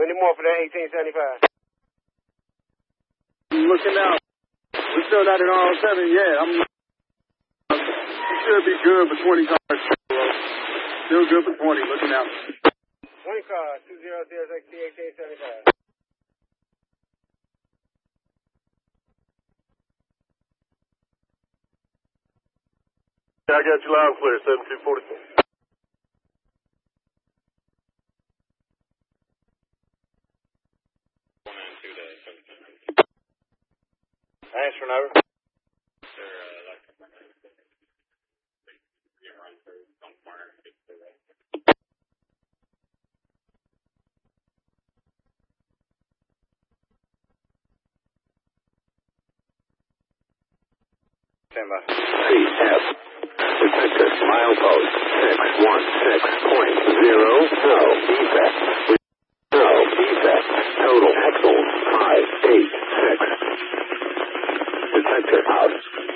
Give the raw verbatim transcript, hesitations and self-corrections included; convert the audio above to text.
We need more for that eighteen seventy-five. I'm looking out. We're still not in R O seven yet. I'm. You should be good for twenty cars. Still good for twenty. Looking out. twenty cars, two zero zero six eighteen seventy-five. I got you loud and clear, seven two forty-four. Answering over. Stand by. C F. Detector milepost six one six point zero. No defect. No defect. Total axles five eight six. Detector out.